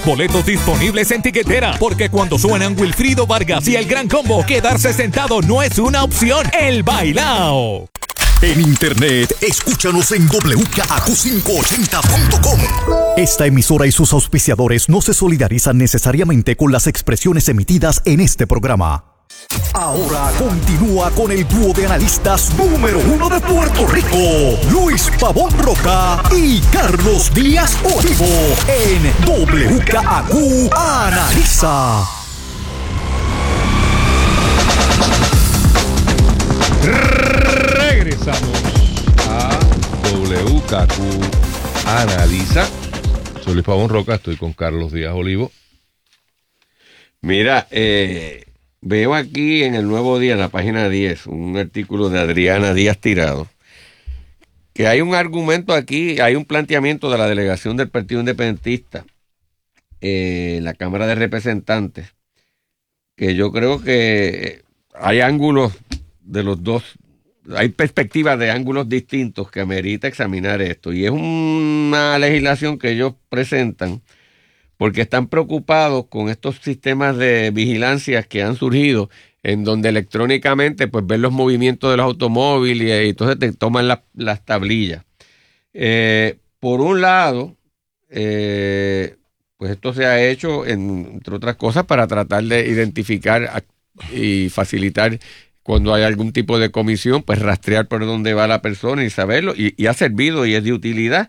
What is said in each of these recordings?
Boletos disponibles en tiquetera, porque cuando suenan Wilfrido Vargas y el Gran Combo, quedarse sentado no es una opción. El bailao. En internet, escúchanos en wkaq580.com. Esta emisora y sus auspiciadores no se solidarizan necesariamente con las expresiones emitidas en este programa. Ahora continúa con el dúo de analistas número 1 de Puerto Rico, Luis Pavón Roca y Carlos Díaz Olivo, en WKAQ Analiza. Regresamos a WKQ Analiza. Soy Luis Pavón Roca, estoy con Carlos Díaz Olivo. Mira, veo aquí en el Nuevo Día, en la página 10, un artículo de Adriana Díaz Tirado, que hay un argumento aquí, hay un planteamiento de la delegación del Partido Independentista en la Cámara de Representantes, que yo creo que hay ángulos de los dos, hay perspectivas de ángulos distintos que amerita examinar esto, y es una legislación que ellos presentan porque están preocupados con estos sistemas de vigilancia que han surgido, en donde electrónicamente pues ven los movimientos de los automóviles y entonces te toman las tablillas. Por un lado, pues esto se ha hecho, entre otras cosas, para tratar de identificar y facilitar cuando hay algún tipo de comisión, pues rastrear por dónde va la persona y saberlo, y ha servido y es de utilidad.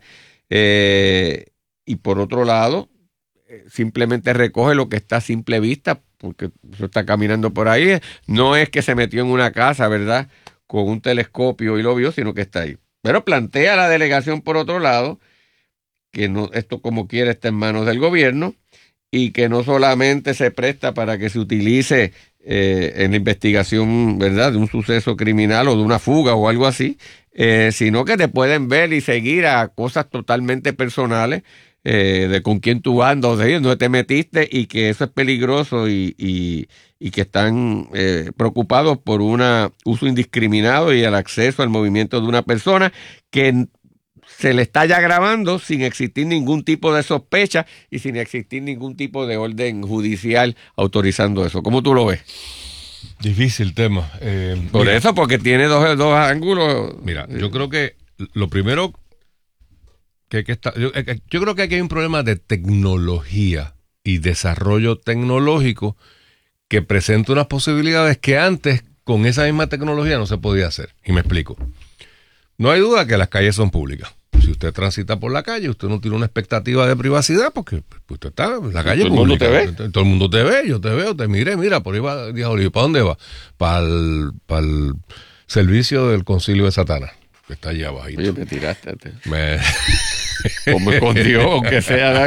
Y por otro lado, simplemente recoge lo que está a simple vista, porque eso está caminando por ahí. No es que se metió en una casa, ¿verdad?, con un telescopio y lo vio, sino que está ahí. Pero plantea la delegación, por otro lado, que no, esto como quiera está en manos del gobierno y que no solamente se presta para que se utilice en la investigación, ¿verdad?, de un suceso criminal o de una fuga o algo así, sino que te pueden ver y seguir a cosas totalmente personales, de con quién tú andas, de dónde te metiste, y que eso es peligroso y que están preocupados por un uso indiscriminado y el acceso al movimiento de una persona que se le está ya grabando sin existir ningún tipo de sospecha y sin existir ningún tipo de orden judicial autorizando eso. ¿Cómo tú lo ves? Difícil tema. Por eso, porque tiene dos ángulos. Mira, yo creo que lo primero que hay que estar... Yo creo que aquí hay un problema de tecnología y desarrollo tecnológico que presenta unas posibilidades que antes con esa misma tecnología no se podía hacer. Y me explico. No hay duda que las calles son públicas. Si usted transita por la calle, usted no tiene una expectativa de privacidad porque usted está en la calle pública. Todo el mundo te ve. Todo el mundo te ve, yo te veo, te miré, mira, por ahí va, Díaz Olivo. ¿Para dónde va? Para el servicio del Concilio de Satanás, que está allá abajito. Oye, me tiraste. O me escondió, aunque sea.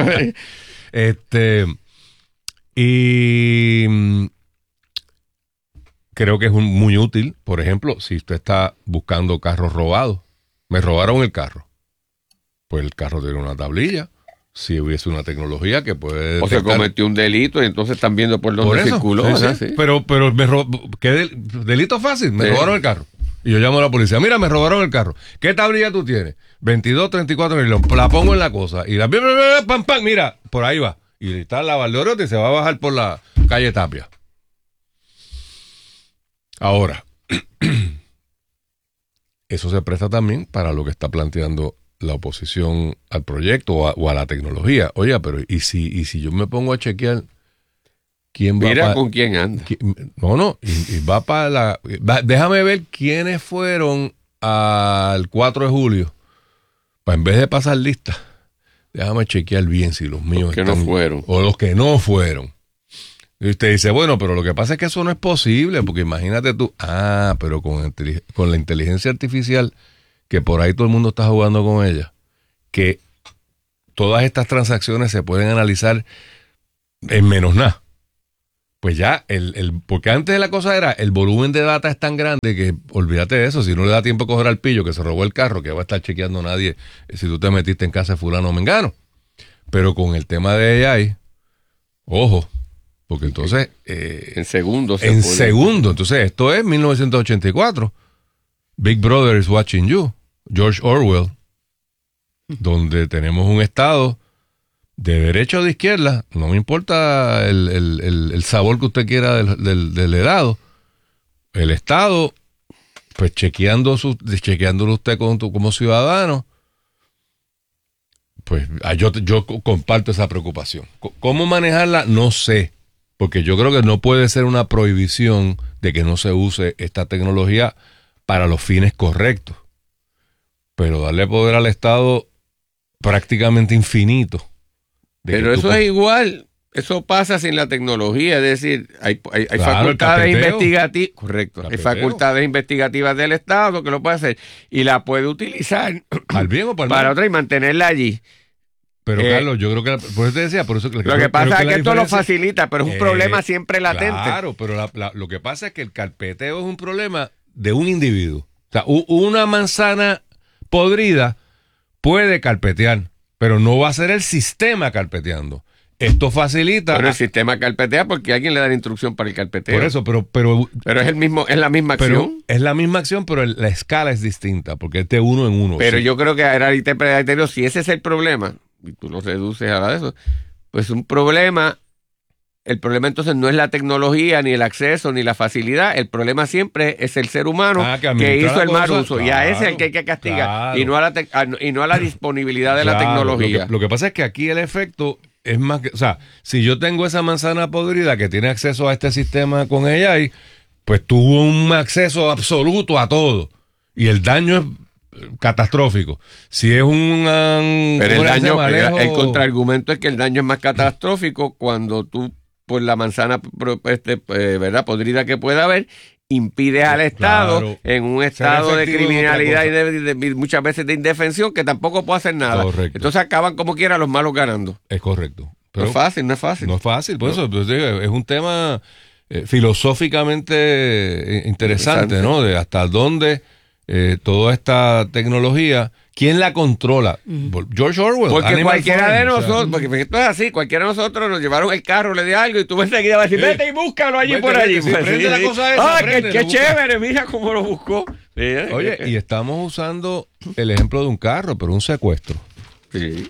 Y creo que es muy útil, por ejemplo, si usted está buscando carros robados. Me robaron el carro. Pues el carro tiene una tablilla. Si hubiese una tecnología que puede detectar... O se cometió un delito y entonces están viendo por dónde circuló. Sí, sí. Pero ¿qué delito fácil? Me robaron el carro. Y yo llamo a la policía. Mira, me robaron el carro. ¿Qué tablilla tú tienes? 2234 millones. La pongo en la cosa. Y la... ¡Pam, pam! Mira, por ahí va. Y está la Valdoriotti y se va a bajar por la calle Tapia. Ahora... Eso se presta también para lo que está planteando la oposición al proyecto o a la tecnología. Oye, pero ¿y si yo me pongo a chequear quién va? Mira con quién anda. Y va para la... déjame ver quiénes fueron al 4 de julio. En vez de pasar lista, déjame chequear bien si los míos están... no fueron. O los que no fueron. Y usted dice, bueno, pero lo que pasa es que eso no es posible, porque imagínate tú, pero con la inteligencia artificial, que por ahí todo el mundo está jugando con ella, que todas estas transacciones se pueden analizar en menos nada. Pues ya, porque antes la cosa era, el volumen de data es tan grande que olvídate de eso, si no le da tiempo a coger al pillo que se robó el carro, que va a estar chequeando nadie si tú te metiste en casa de fulano o mengano. Pero con el tema de AI, ojo, porque entonces... en segundos. Entonces, esto es 1984. Big Brother is watching you. George Orwell. Donde tenemos un estado de derecha o de izquierda, no me importa el sabor que usted quiera del helado, el Estado, pues chequeándolo usted como ciudadano, pues yo comparto esa preocupación. ¿Cómo manejarla? No sé, porque yo creo que no puede ser una prohibición de que no se use esta tecnología para los fines correctos, pero darle poder al Estado prácticamente infinito. Pero eso es igual, eso pasa sin la tecnología, es decir, hay claro, facultades investigativas, correcto, hay facultades investigativas del Estado que lo puede hacer y la puede utilizar al bien o para otra y mantenerla allí. Pero Carlos, yo creo que por eso te decía, por eso lo que pasa es que esto lo facilita, pero es un problema siempre latente. Claro, pero lo que pasa es que el carpeteo es un problema de un individuo. O sea, una manzana podrida puede carpetear, pero no va a ser el sistema carpeteando. Esto facilita. Pero el sistema carpetea porque alguien le da la instrucción para el carpeteo. Por eso, pero es la misma acción. Es la misma acción, pero la escala es distinta, porque es de uno en uno. Pero sí, yo creo que era interpretativo, si ese es el problema, y tú lo reduces a eso, pues un problema. El problema entonces no es la tecnología, ni el acceso, ni la facilidad. El problema siempre es el ser humano que hizo el mal uso. Claro, y a ese es el que hay que castigar. Claro. Y no a la disponibilidad de la tecnología. Lo que pasa es que aquí el efecto es más que... O sea, si yo tengo esa manzana podrida que tiene acceso a este sistema con AI, pues tuvo un acceso absoluto a todo. Y el daño es catastrófico. Si es pero el contraargumento es que el daño es más catastrófico cuando tú, por la manzana ¿verdad? Podrida que pueda haber, impide al Estado, claro, en un estado de criminalidad y de muchas veces de indefensión, que tampoco puede hacer nada. Correcto. Entonces acaban como quiera los malos ganando. Es correcto. Pero no es fácil. No es fácil, por eso es un tema filosóficamente interesante, ¿no? De hasta dónde toda esta tecnología, ¿quién la controla? George Orwell. Porque Animal cualquiera Farm, de nosotros, porque esto es así, cualquiera de nosotros nos llevaron el carro, le di algo y tú enseguida vas a decir, vete y búscalo allí por allí. Sí, prende la cosa esa. Qué chévere, mira cómo lo buscó. Sí, oye, y estamos usando el ejemplo de un carro, pero un secuestro. Sí.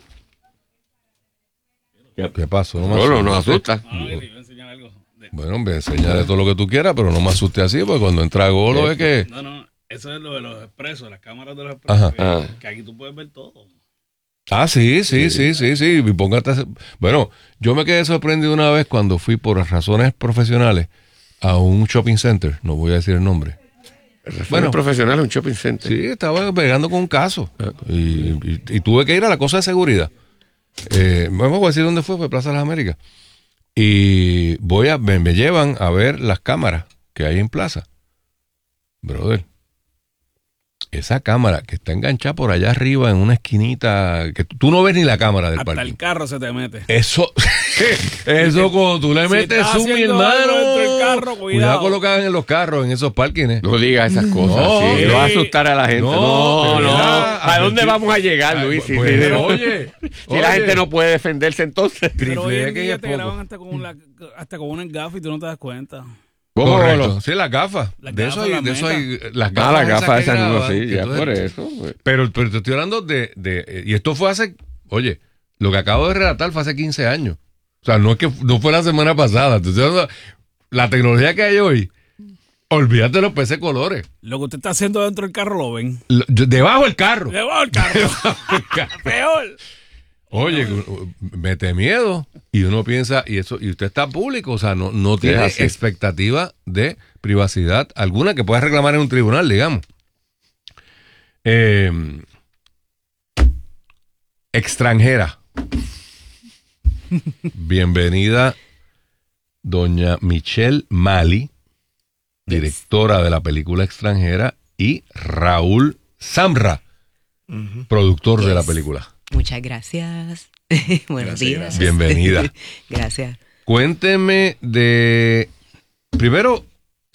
¿Qué pasó? No nos asusta. Bueno, me enseñaré todo lo que tú quieras, pero no me asuste así, porque cuando entra Golo es que... No. Eso es lo de los expresos, las cámaras de los expresos, que aquí tú puedes ver todo. Ah, sí. Y póngate... Bueno, yo me quedé sorprendido una vez cuando fui por razones profesionales a un shopping center, no voy a decir el nombre. Bueno, profesional, un shopping center. Sí, estaba pegando con un caso y tuve que ir a la cosa de seguridad. Vamos a decir dónde fue Plaza de las Américas. Y me llevan a ver las cámaras que hay en Plaza. Brother, esa cámara que está enganchada por allá arriba en una esquinita, que tú no ves ni la cámara del parque. Hasta el carro se te mete. Eso cuando tú le metes zoom, mi hermano. Cuidado con lo que hagan en los carros, en esos parkings. No digas esas cosas. Lo va a asustar a la gente. No. ¿A dónde vamos a llegar, Luis? Oye. Si la gente no puede defenderse, entonces. Pero hoy en día te graban hasta con una gafa y tú no te das cuenta. Correcto. Sí, las gafas. De eso hay las gafas. Las gafas esas no, sí, ya entonces, por eso. Pero te estoy hablando y esto fue hace, oye, lo que acabo de relatar fue hace 15 años. O sea, no fue la semana pasada. Entonces, la tecnología que hay hoy, olvídate de los peces colores. Lo que usted está haciendo dentro del carro lo ven. Debajo del carro. Peor. Oye, mete miedo y uno piensa, y usted está público, o sea, no tiene expectativa de privacidad alguna que pueda reclamar en un tribunal, digamos. Extranjera. Bienvenida, doña Michelle Mali, directora de la película Extranjera, y Raúl Samra, productor de la película. Muchas gracias. Buenos días. Bienvenida. Gracias. Cuénteme primero,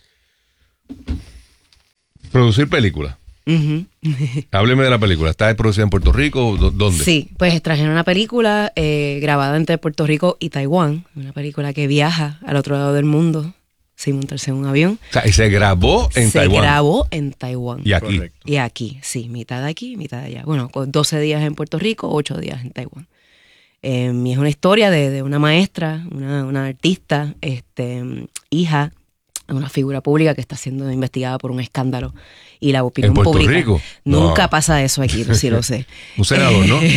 producir películas. Hábleme de la película. ¿Está producida en Puerto Rico? ¿Dónde? Sí, pues trajeron una película grabada entre Puerto Rico y Taiwán. Una película que viaja al otro lado del mundo sin montarse en un avión. O sea, y se grabó en Taiwán. Se grabó en Taiwán. ¿Y aquí? Correcto. Y aquí, sí, mitad de aquí, mitad de allá. Bueno, con 12 días en Puerto Rico, 8 días en Taiwán. Y es una historia de una maestra, una artista, hija de una figura pública que está siendo investigada por un escándalo. Y la opinión ¿En Puerto pública. Rico? Nunca No. pasa eso aquí, sí lo sé. Un senador, ¿no?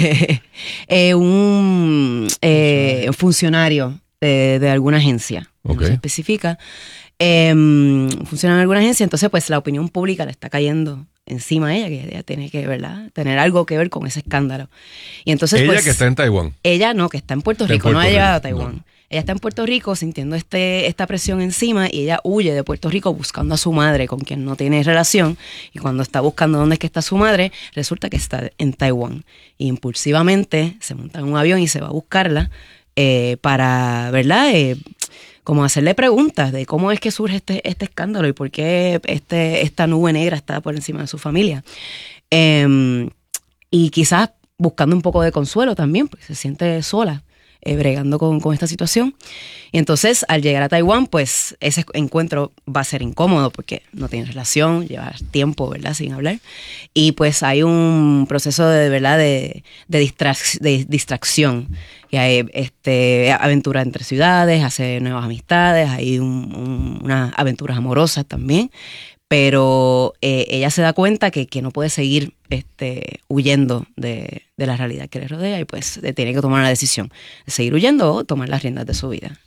Un funcionario de alguna agencia. Ok. No se especifica. Funciona en alguna agencia, entonces pues la opinión pública le está cayendo encima a ella, que ella tiene que, ¿verdad?, tener algo que ver con ese escándalo. Y entonces, Ella pues, que está en Taiwán. ella no, que está en Puerto Está en Rico, no Puerto ha llegado a Rico, Taiwán. no. Ella está en Puerto Rico sintiendo esta presión encima y ella huye de Puerto Rico buscando a su madre, con quien no tiene relación, y cuando está buscando dónde es que está su madre, resulta que está en Taiwán. Y impulsivamente se monta en un avión y se va a buscarla para, ¿verdad?, como hacerle preguntas de cómo es que surge este escándalo y por qué esta nube negra está por encima de su familia. Y quizás buscando un poco de consuelo también, porque se siente sola, bregando con esta situación. Y entonces, al llegar a Taiwán, pues ese encuentro va a ser incómodo porque no tiene relación, lleva tiempo, ¿verdad?, sin hablar. Y pues hay un proceso de verdad de distracción. Y hay aventuras entre ciudades, hace nuevas amistades, hay unas aventuras amorosas también. Pero ella se da cuenta que no puede seguir huyendo de la realidad que le rodea y pues tiene que tomar una decisión de seguir huyendo o tomar las riendas de su vida.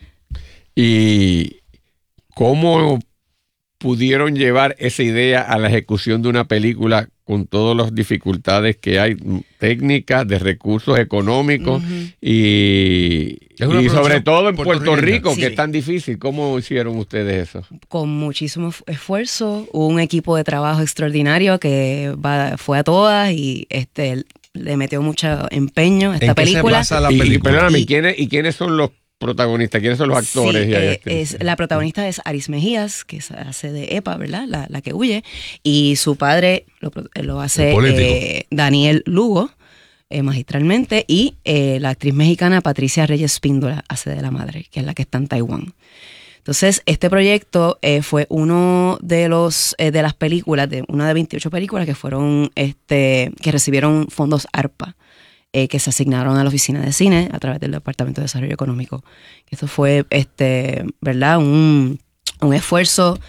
¿Y cómo pudieron llevar esa idea a la ejecución de una película con todas las dificultades que hay, técnicas, de recursos económicos y sobre todo en Puerto Rico, sí, que es tan difícil? ¿Cómo hicieron ustedes eso? Con muchísimo esfuerzo, hubo un equipo de trabajo extraordinario que fue a todas y le metió mucho empeño a esta película. ¿En qué se basa la película? Y perdóname, ¿quiénes son los protagonistas? ¿Quiénes son los actores? Sí, la protagonista es Aris Mejías, que hace de Epa, ¿verdad? La que huye. Y su padre lo hace Daniel Lugo, magistralmente. Y la actriz mexicana Patricia Reyes Espíndola hace de la madre, que es la que está en Taiwán. Entonces, este proyecto fue uno de las películas, una de 28 películas que fueron, que recibieron fondos ARPA. Que se asignaron a la oficina de cine a través del Departamento de Desarrollo Económico. Esto fue, ¿verdad?, un esfuerzo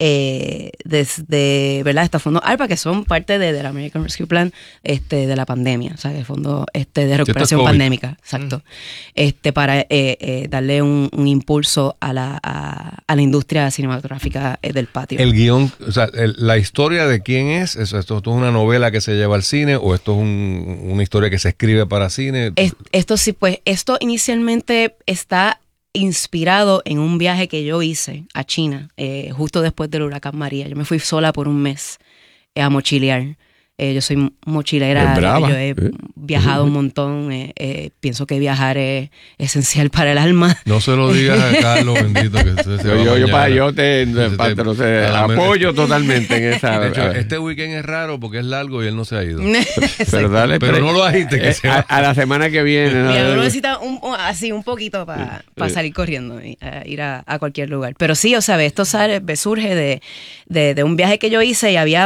desde, ¿verdad?, estos fondos ARPA, que son parte del American Rescue Plan de la pandemia, o sea, el fondo de recuperación pandémica, exacto, para darle un impulso a la industria cinematográfica del patio. El guión, o sea, la historia de quién es, ¿esto es una novela que se lleva al cine o esto es una historia que se escribe para cine? Esto sí, pues, esto inicialmente está inspirado en un viaje que yo hice a China justo después del huracán María. Yo me fui sola por un mes a mochilear. Yo soy mochilera, yo he viajado un montón, pienso que viajar es esencial para el alma. No se lo digas a Carlos, bendito, que usted yo te apoyo totalmente en esa. De hecho, este weekend es raro porque es largo y él no se ha ido. pero no lo agites que se va. A la semana que viene. Mira, uno necesita un poquito para salir corriendo y ir a cualquier lugar. Pero sí, o sea, esto surge de un viaje que yo hice y había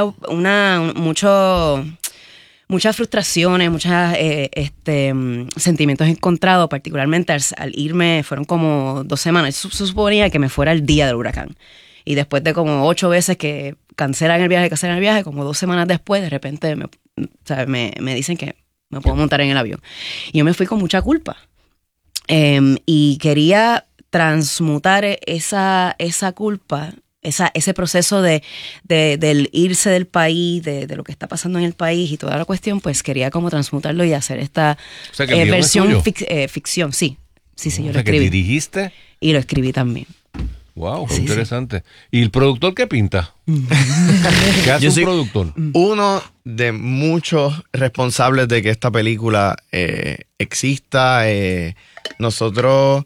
muchas frustraciones, muchos sentimientos encontrados, particularmente al irme, fueron como 2 semanas. Se suponía que me fuera el día del huracán. Y después de como 8 veces que cancelan el viaje, como 2 semanas después, de repente me dicen que me puedo montar en el avión. Y yo me fui con mucha culpa. Y quería transmutar esa culpa, ese proceso del irse del país, de lo que está pasando en el país y toda la cuestión, pues quería como transmutarlo y hacer esta versión ficción. Sí, yo lo escribí. ¿Que dirigiste? Y lo escribí también. Wow, sí, interesante. ¿Y el productor qué pinta? ¿Qué hace un productor? Uno de muchos responsables de que esta película exista. Nosotros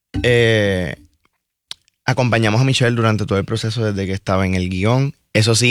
acompañamos a Michelle durante todo el proceso desde que estaba en el guión. Eso sí,